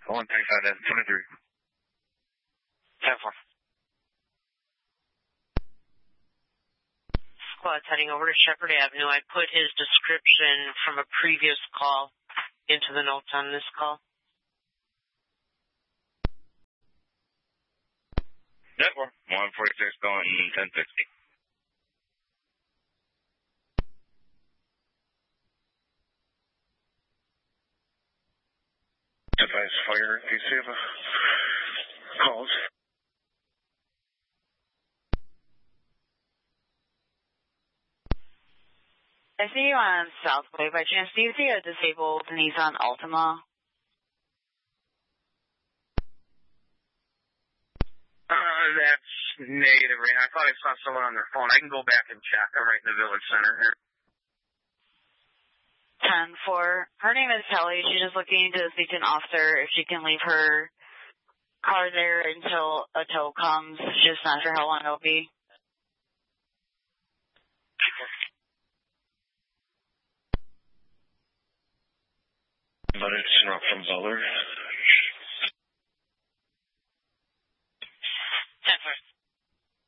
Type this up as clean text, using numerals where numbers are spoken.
135 23. 10-4. Squad's heading over to Shepherd Avenue. I put his description from a previous call into the notes on this call. Network 146 going 1060. Advice fire if you see the calls. I see you on Southway. By chance, do you see a disabled Nissan Altima? That's negative right now. I thought I saw someone on their phone. I can go back and check. I'm right in the village center here. 10-4. Her name is Kelly. She's just looking to speak to an officer if she can leave her car there until a tow comes. She's just not sure how long it'll be. But it's not from Butler.